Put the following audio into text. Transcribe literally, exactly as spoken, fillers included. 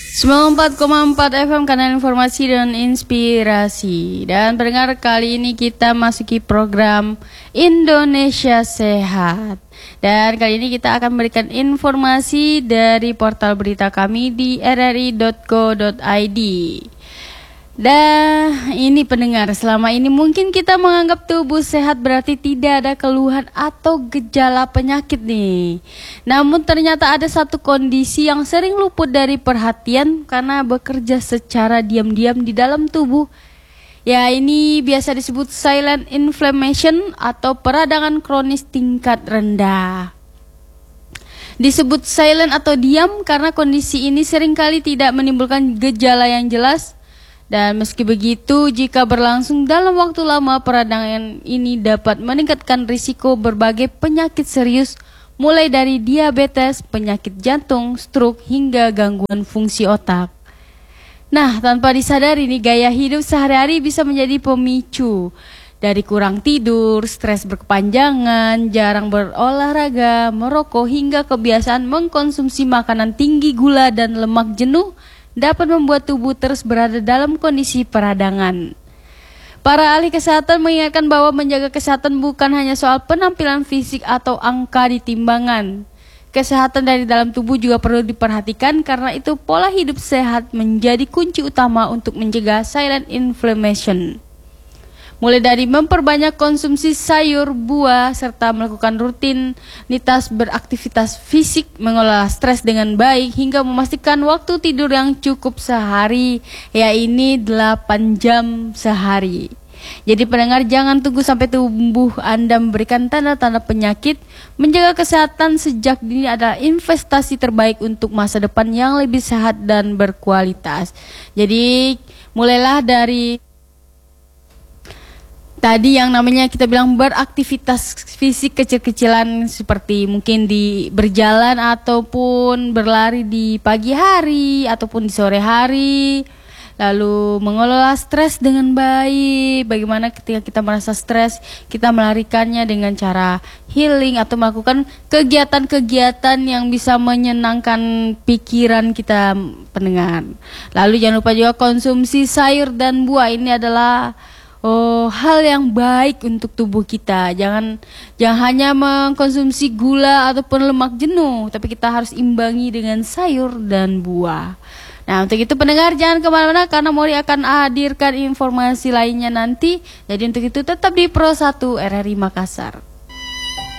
sembilan puluh empat koma empat F M, kanal informasi dan inspirasi. Dan pendengar, kali ini kita masuki program Indonesia Sehat. Dan kali ini kita akan memberikan informasi dari portal berita kami di r r i dot co dot i d. Dan ini pendengar, selama ini mungkin kita menganggap tubuh sehat berarti tidak ada keluhan atau gejala penyakit nih. Namun ternyata ada satu kondisi yang sering luput dari perhatian karena bekerja secara diam-diam di dalam tubuh. Ya, ini biasa disebut silent inflammation atau peradangan kronis tingkat rendah. Disebut silent atau diam karena kondisi ini seringkali tidak menimbulkan gejala yang jelas. Dan meski begitu, jika berlangsung dalam waktu lama, peradangan ini dapat meningkatkan risiko berbagai penyakit serius, mulai dari diabetes, penyakit jantung, stroke, hingga gangguan fungsi otak. Nah, tanpa disadari nih, gaya hidup sehari-hari bisa menjadi pemicu. Dari kurang tidur, stres berkepanjangan, jarang berolahraga, merokok, hingga kebiasaan mengkonsumsi makanan tinggi gula dan lemak jenuh, dapat membuat tubuh terus berada dalam kondisi peradangan. Para ahli kesehatan mengingatkan bahwa menjaga kesehatan bukan hanya soal penampilan fisik atau angka di timbangan. Kesehatan dari dalam tubuh juga perlu diperhatikan, karena itu pola hidup sehat menjadi kunci utama untuk mencegah silent inflammation. Mulai dari memperbanyak konsumsi sayur, buah, serta melakukan rutinitas beraktivitas fisik, mengelola stres dengan baik, hingga memastikan waktu tidur yang cukup sehari, yaitu delapan jam sehari. Jadi pendengar, jangan tunggu sampai tubuh Anda memberikan tanda-tanda penyakit. Menjaga kesehatan sejak dini adalah investasi terbaik untuk masa depan yang lebih sehat dan berkualitas. Jadi mulailah dari tadi yang namanya kita bilang beraktivitas fisik kecil-kecilan, seperti mungkin di berjalan ataupun berlari di pagi hari ataupun di sore hari. Lalu mengelola stres dengan baik. Bagaimana ketika kita merasa stres, kita melarikannya dengan cara healing atau melakukan kegiatan-kegiatan yang bisa menyenangkan pikiran kita, pendengar. Lalu jangan lupa juga konsumsi sayur dan buah. Ini adalah Oh, hal yang baik untuk tubuh kita. Jangan jangan hanya mengkonsumsi gula ataupun lemak jenuh, tapi kita harus imbangi dengan sayur dan buah. Nah, untuk itu pendengar, jangan kemana-mana, karena Mori akan hadirkan informasi lainnya nanti. Jadi untuk itu tetap di Pro satu R R I Makassar.